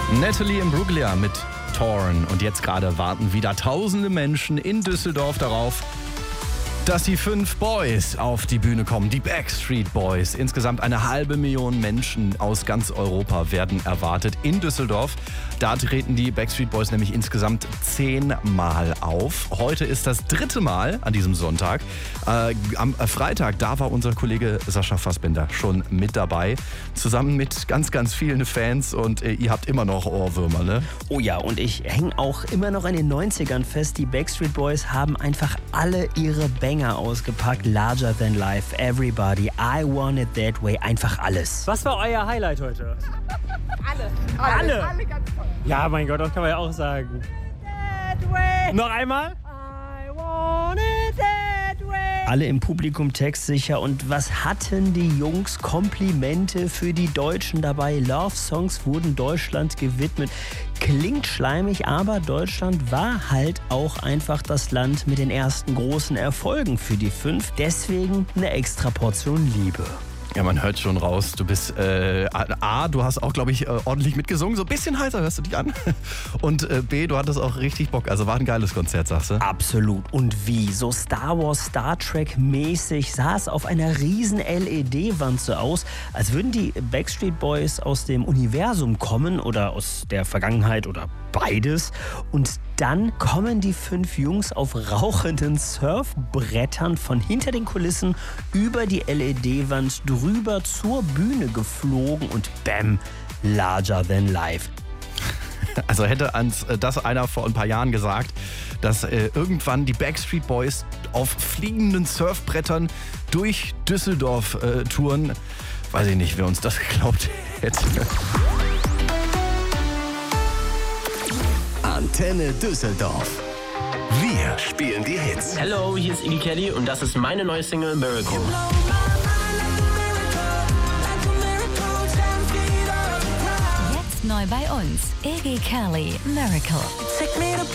Natalie Imbruglia mit Torn. Und jetzt gerade warten wieder tausende Menschen in Düsseldorf darauf, dass die 5 Boys auf die Bühne kommen, die Backstreet Boys. Insgesamt 500.000 Menschen aus ganz Europa werden erwartet in Düsseldorf. Da treten die Backstreet Boys nämlich insgesamt 10 Mal auf. Heute ist das 3. Mal an diesem Sonntag. Am Freitag, da war unser Kollege Sascha Fassbender schon mit dabei. Zusammen mit ganz, ganz vielen Fans und ihr habt immer noch Ohrwürmer, ne? Oh ja, und ich hänge auch immer noch in den 90ern fest. Die Backstreet Boys haben einfach alle ihre Banger ausgepackt. Larger Than Life, Everybody, I Want It That Way, einfach alles. Was war euer Highlight heute? Alle ganz toll. Ja, mein Gott, das kann man ja auch sagen. That way. Noch einmal? I want it that way. Alle im Publikum textsicher. Und was hatten die Jungs? Komplimente für die Deutschen dabei. Love-Songs wurden Deutschland gewidmet. Klingt schleimig, aber Deutschland war halt auch einfach das Land mit den ersten großen Erfolgen für die 5. Deswegen eine extra Portion Liebe. Ja, man hört schon raus, du bist, du hast auch, glaube ich, ordentlich mitgesungen. So ein bisschen heiser hörst du dich an. Und B, du hattest auch richtig Bock. Also war ein geiles Konzert, sagst du? Absolut. Und wie? So Star Wars, Star Trek mäßig sah es auf einer riesen LED-Wand so aus, als würden die Backstreet Boys aus dem Universum kommen oder aus der Vergangenheit oder beides. Und dann kommen die 5 Jungs auf rauchenden Surfbrettern von hinter den Kulissen über die LED-Wand drüber zur Bühne geflogen und bam, larger than life. Also hätte uns das einer vor ein paar Jahren gesagt, dass irgendwann die Backstreet Boys auf fliegenden Surfbrettern durch Düsseldorf touren, weiß ich nicht, wer uns das geglaubt hätte. Antenne Düsseldorf. Wir spielen die Hits. Hello, hier ist Iggy Kelly und das ist meine neue Single Miracle. Jetzt neu bei uns, Iggy Kelly, Miracle.